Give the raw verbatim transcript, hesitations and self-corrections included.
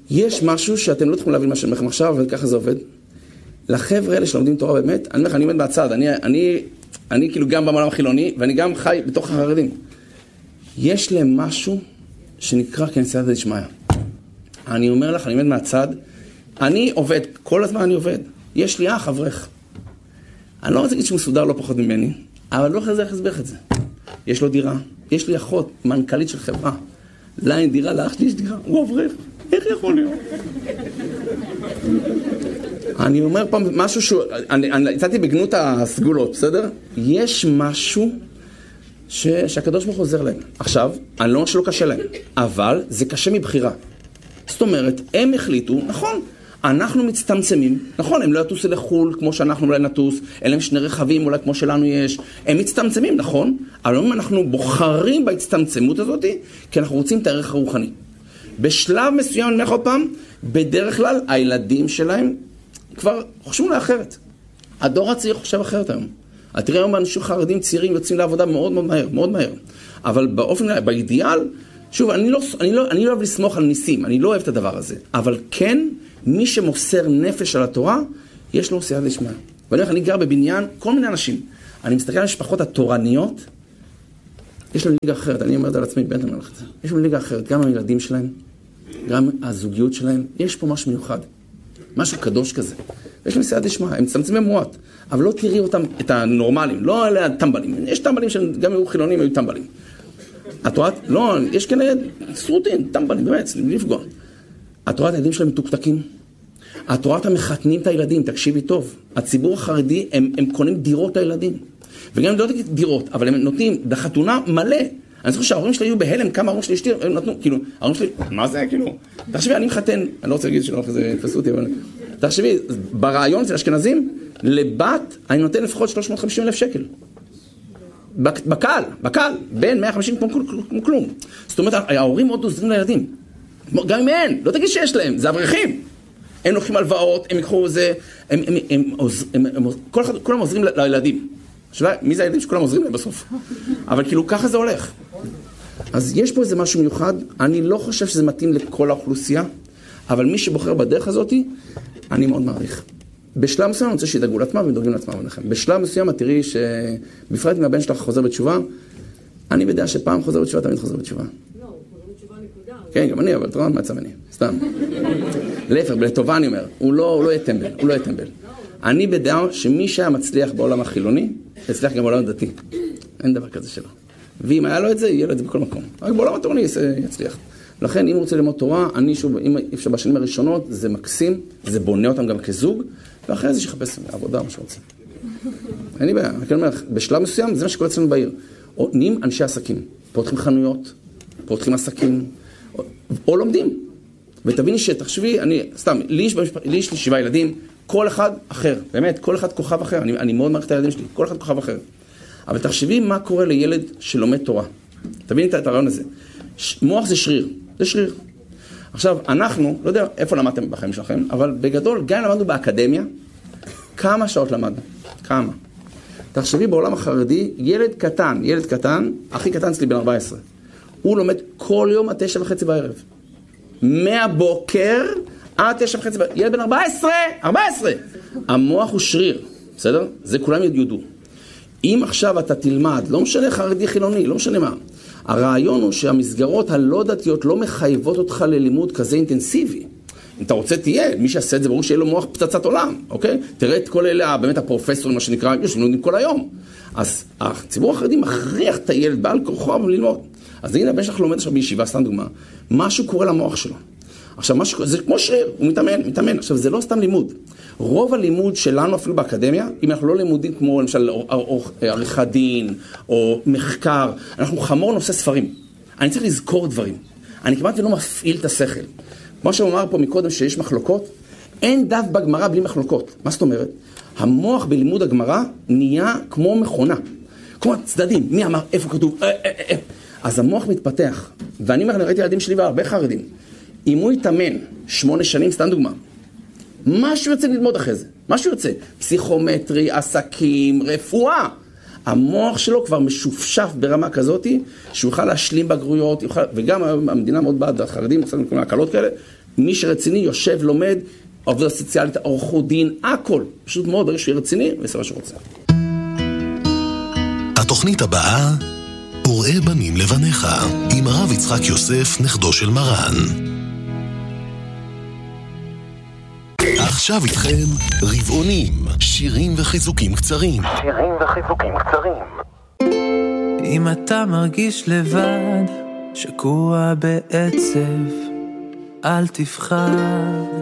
יש משהו שאתם לא צריכים להבין מה שאני אומר לכם עכשיו, וככה זה עובד. לחבר'ה האלה שלומדים תורה באמת, אני אומר לך, אני עומד מהצד, אני, אני, אני כאילו גם בעולם החילוני, ואני גם חי בתוך החרדים. יש להם משהו שנקרא כנסייתא דשמיא. אני אומר לך, אני עומד מהצד, אני עובד, כל הזמן אני עובד. יש לי אח, אברך. אני לא רוצה להגיד שהוא מסודר לא פחות ממני, אבל לא חזר להסביר את זה. יש לו דירה, יש לי אחות, מנכ"לית של חברה. לה אין דירה, לאח שלי יש דירה, הוא אברך. איך יכול להיות? אני אומר פעם משהו שהוא, אני, אני הצעתי בגנות הסגולות, בסדר? יש משהו ש, שהקדוש ברוך הוא עוזר להם. עכשיו, אני לא אומר שלא קשה להם, אבל זה קשה מבחירה. זאת אומרת, הם החליטו, נכון, אנחנו מצטמצמים, נכון, הם לא יטוסו לחול כמו שאנחנו אולי נטוס, אין להם שני רכבים אולי כמו שלנו יש, הם מצטמצמים, נכון, אבל אנחנו בוחרים בהצטמצמות הזאת, כי אנחנו רוצים את הערך הרוחני. בשלב מסוים, אני אומר עוד פעם, בדרך כלל הילדים שלהם כבר חושבים לה אחרת. הדור הצעיר חושב אחרת היום. תראה היום אנשים חרדים צעירים יוצאים לעבודה מאוד מאוד מהר, מאוד מהר. אבל באופן, באידיאל, שוב, אני לא, אני לא, אני לא אוהב לסמוך על ניסים, אני לא אוהב את הדבר הזה. אבל כן, מי שמוסר נפש על התורה, יש לו סייעתא דשמיא. ואני אומר, אני גר בבניין, כל מיני אנשים. אני מסתכל על המשפחות התורניות, יש לנו ליגה אחרת, אני אומר את זה על עצמי, באמת אני אומר לך את זה. יש לנו ליגה אחרת, גם הילדים שלהם, גם הזוגיות שלהם, יש פה משהו מיוחד. משהו קדוש כזה. יש להם סייעתא דשמיא, הם מצמצמים מועט, אבל לא תראי אותם, את הנורמלים, לא אלה הטמבלים. יש טמבלים שגם היו חילונים, היו טמבלים. את רואה? לא, יש כאלה סרוטין, טמבלים, באמת, לפגוע. את רואה את הילדים שלהם מתוקתקים? את רואה את המחתנים את הילדים, תקשיבי טוב. הציבור החרדי, הם, הם קונים דירות לילדים. וגם הם לא תגיד דירות, אבל הם נותנים בחתונה מלא. אני זוכר שההורים שלי היו בהלם, כמה ההורים שלי אשתיר, הם נתנו, כאילו, ההורים שלי, מה זה, כאילו? תחשבי, אני מחתן, אני לא רוצה להגיד שלא, זה תפסו אותי, אבל... תחשבי, ברעיון אצל אשכנזים, לבת, אני נותן לפחות שלוש מאות וחמישים אלף שקל. בקל, בקל, בין מאה וחמישים כמו כלום. זאת אומרת, ההורים עוד עוזרים לילדים. גם אם אין, לא תגיד שיש להם, זה אברכים. הם לוקחים הלוואות, הם יקחו זה, הם, הם, הם, הם, הם, כל אחד, כולם עוזרים לילדים. השאלה, מי זה הילדים שכולם עוזרים להם בסוף? אבל כאילו, ככה זה הולך. אז יש פה איזה משהו מיוחד, אני לא חושב שזה מתאים לכל האוכלוסייה, אבל מי שבוחר בדרך הזאת, אני מאוד מעריך. בשלב מסוים אני רוצה שידאגו לעצמם ודואגים לעצמם ולכם. בשלב מסוים את תראי שבפרט אם הבן שלך חוזר בתשובה, אני בדעה שפעם חוזר בתשובה, תמיד חוזר בתשובה. לא, הוא חוזר בתשובה נקודה. כן, גם אני, אבל תראה מה יצא ממני, סתם. להפך, לטובה אני אומר, הוא לא, הוא לא יהיה טמבל, הוא לא יהיה טמבל. אני בדעה שמי שהיה מצליח בעולם החילוני, יצליח גם בעולם הדתי. אין דבר כזה שלא. ואם היה לו את זה, יהיה לו את זה בכל מקום. רק בעולם התורני יצליח. לכן, אם הוא רוצה ללמוד תורה, אני שוב, אם אפשר בשנים הראשונות, זה מקסים, זה בונה אותם גם כזוג, ואחרי זה שיחפש עבודה, מה שרוצה. אין לי בעיה, אני אומר, בשלב מסוים, זה מה שקורה אצלנו בעיר. או נהיים אנשי עסקים, פותחים חנויות, פותחים עסקים, או, או לומדים. ותביני שתחשבי, אני, סתם, לי יש, לי יש לי שבעה ילדים, כל אחד אחר, באמת, כל אחד כוכב אחר, אני, אני מאוד מעריך את הילדים שלי, כל אחד כוכב אחר. אבל תחשבי מה קורה לילד שלומד תורה. תביני את הרעיון הזה. מוח זה שריר, זה שריר. עכשיו, אנחנו, לא יודע איפה למדתם בחיים שלכם, אבל בגדול, גם למדנו באקדמיה, כמה שעות למדנו? כמה? תחשבי בעולם החרדי, ילד קטן, ילד קטן, הכי קטן אצלי בן ארבע עשרה. הוא לומד כל יום עד תשע וחצי בערב. מהבוקר עד תשע וחצי בערב. ילד בן ארבע עשרה, ארבע עשרה. המוח הוא שריר, בסדר? זה כולם יודעו. אם עכשיו אתה תלמד, לא משנה חרדי חילוני, לא משנה מה. הרעיון הוא שהמסגרות הלא דתיות לא מחייבות אותך ללימוד כזה אינטנסיבי. אם אתה רוצה תהיה, מי שעשה את זה ברור שיהיה לו מוח פצצת עולם, אוקיי? תראה את כל אלה, באמת הפרופסורים, מה שנקרא, יש לומדים כל היום. אז הציבור החרדי מכריח את הילד בעל כורחו ללמוד. אז הנה, הבן שלך לומד עכשיו בישיבה, סתם דוגמה. משהו קורה למוח שלו. עכשיו, משהו, זה כמו שריר, הוא מתאמן, מתאמן. עכשיו, זה לא סתם לימוד. רוב הלימוד שלנו אפילו באקדמיה, אם אנחנו לא לימודים כמו למשל עריכת דין או מחקר, אנחנו חמור נושא ספרים. אני צריך לזכור דברים. אני כמעט ולא מפעיל את השכל. כמו שאומר פה מקודם שיש מחלוקות, אין דף בגמרא בלי מחלוקות. מה זאת אומרת? המוח בלימוד הגמרא נהיה כמו מכונה. כמו הצדדים, מי אמר, איפה כתוב, אה, אה, אה. אז המוח מתפתח. ואני אומר, אני ראיתי ילדים שלי והרבה חרדים. אם הוא יתאמן שמונה שנים, סתם דוגמה, משהו יוצא ללמוד אחרי זה. משהו יוצא. פסיכומטרי, עסקים, רפואה. המוח שלו כבר משופשף ברמה כזאת, שהוא יוכל להשלים בגרויות, יוכל, וגם המדינה מאוד בעד, החרדים, עושים כל מיני הקלות כאלה, מי שרציני יושב, לומד, עובדה סוציאלית, עורכות דין, הכל. פשוט מאוד, ברגע שהוא רציני, ועושה מה שרוצה. התוכנית הבאה, וראה בנים לבניך, עם הרב יצחק יוסף, נכדו של מרן. עכשיו איתכם רבעונים, שירים וחיזוקים קצרים. שירים וחיזוקים קצרים. אם אתה מרגיש לבד, שקוע בעצב, אל תפחד.